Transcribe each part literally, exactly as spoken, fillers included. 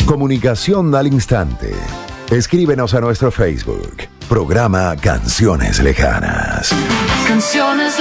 Comunicación al instante. Escríbenos a nuestro Facebook. Programa Canciones Lejanas. Canciones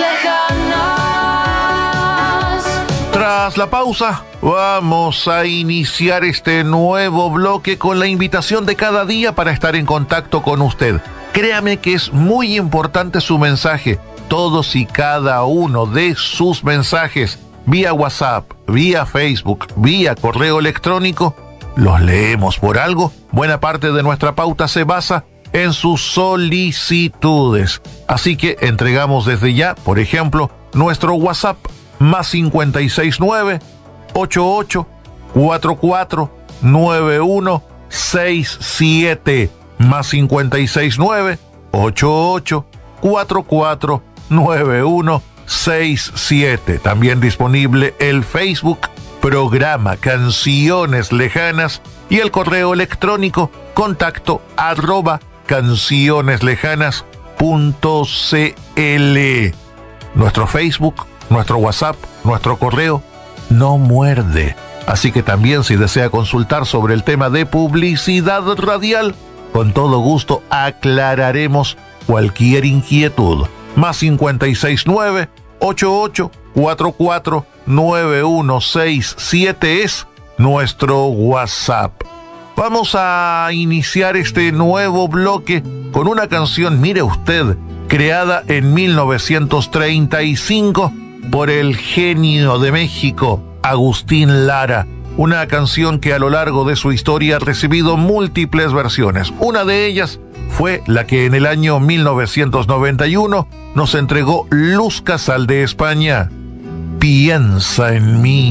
lejanas. Tras la pausa, vamos a iniciar este nuevo bloque con la invitación de cada día para estar en contacto con usted. Créame que es muy importante su mensaje. Todos y cada uno de sus mensajes, vía WhatsApp, vía Facebook, vía correo electrónico, los leemos por algo. Buena parte de nuestra pauta se basa en sus solicitudes. Así que entregamos desde ya, por ejemplo, nuestro WhatsApp más cincuenta y seis nueve, ochenta y ocho, cuarenta y cuatro, noventa y uno, sesenta y siete. Más cincuenta y seis nueve, ochenta y ocho, cuarenta y cuatro, noventa y uno, sesenta y siete. También disponible el Facebook, programa Canciones Lejanas, y el correo electrónico contacto arroba cancioneslejanas punto cl. Nuestro Facebook, nuestro WhatsApp, nuestro correo no muerde. Así que también, si desea consultar sobre el tema de publicidad radial, con todo gusto aclararemos cualquier inquietud. Más cincuenta y seis nueve, ochenta y ocho, cuarenta y cuatro, noventa y uno, sesenta y siete es nuestro WhatsApp. Vamos a iniciar este nuevo bloque con una canción, mire usted, creada en mil novecientos treinta y cinco por el genio de México, Agustín Lara. Una canción que a lo largo de su historia ha recibido múltiples versiones. Una de ellas fue la que en el año mil novecientos noventa y uno nos entregó Luz Casal de España. Piensa en mí.